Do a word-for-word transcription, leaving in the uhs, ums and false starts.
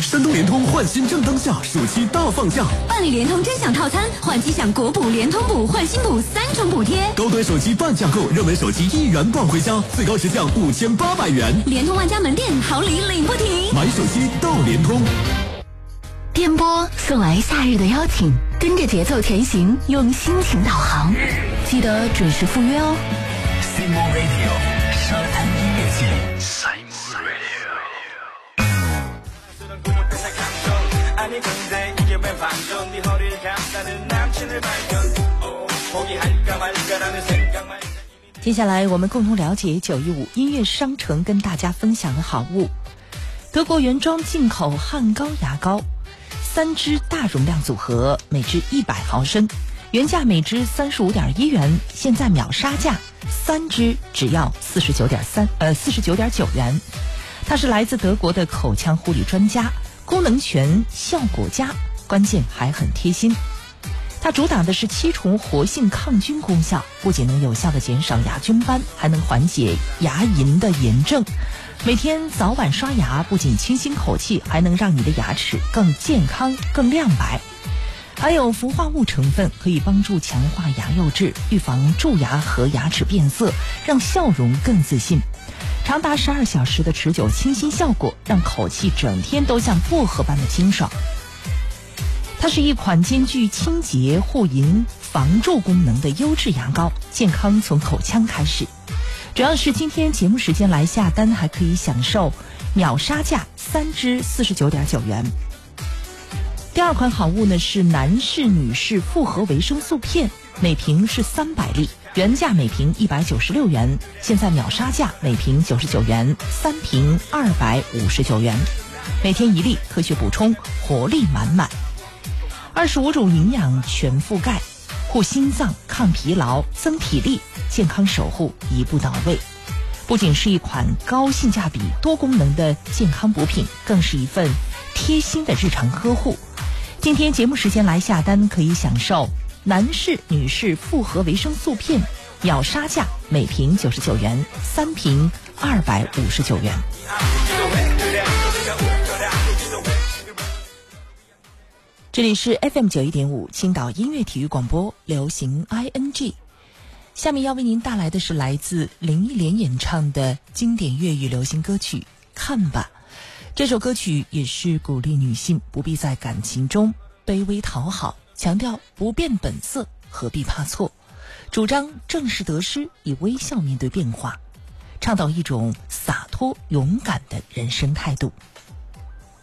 山东联通换新正当下，暑期大放价， 办理联通真享套餐，换机享国补、联通补、换新补三重补贴。 高端手机半价购，热门手机一元抱回家，最高直降五千八百元。 联通万家门店好礼领不停， 买手机到联通。 电波送来夏日的邀请，跟着节奏前行，用心情导航，记得准时赴约哦。 Simo Radio 沙滩音乐季 Simo Radio。 接下来我们共同了解九一五音乐商城跟大家分享的好物。德国原装进口汉高牙膏三支大容量组合，每支一百毫升，原价每支三十五点一元，现在秒杀价，三支只要四十九点三呃四十九点九元。它是来自德国的口腔护理专家，功能全，效果佳，关键还很贴心。它主打的是七重活性抗菌功效，不仅能有效的减少牙菌斑，还能缓解牙龈的炎症。每天早晚刷牙，不仅清新口气，还能让你的牙齿更健康、更亮白。含有氟化物成分，可以帮助强化牙釉质，预防蛀牙和牙齿变色，让笑容更自信。长达十二小时的持久清新效果，让口气整天都像薄荷般的清爽。它是一款兼具清洁、护龈、防蛀功能的优质牙膏，健康从口腔开始。主要是今天节目时间来下单，还可以享受秒杀价，三支四十九点九元。第二款好物呢是男士、女士复合维生素片，每瓶是三百粒，原价每瓶一百九十六元，现在秒杀价每瓶九十九元，三瓶二百五十九元。每天一粒，科学补充，活力满满。二十五种营养全覆盖，护心脏、抗疲劳、增体力，健康守护一步到位。不仅是一款高性价比、多功能的健康补品，更是一份贴心的日常呵护。今天节目时间来下单，可以享受男士、女士复合维生素片，秒杀价每瓶九十九元，三瓶二百五十九元。这里是 F M 九一点五青岛音乐体育广播流行 I N G， 下面要为您带来的是来自林忆莲演唱的经典粤语流行歌曲《看吧》。这首歌曲也是鼓励女性不必在感情中卑微讨好，强调不变本色，何必怕错，主张正视得失，以微笑面对变化，倡导一种洒脱勇敢的人生态度。